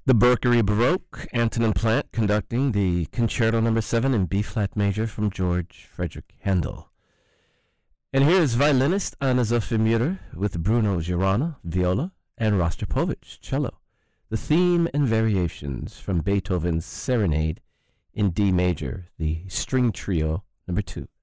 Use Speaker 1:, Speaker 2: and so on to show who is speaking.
Speaker 1: The Berkeley Baroque, Antonin Plant conducting the Concerto No. 7 in B-flat major from George Frederick Handel. And here is violinist Anna Sophie Mutter with Bruno Girana, viola, and Rostropovich, cello. The theme and variations from Beethoven's Serenade in D major, the String Trio No. 2.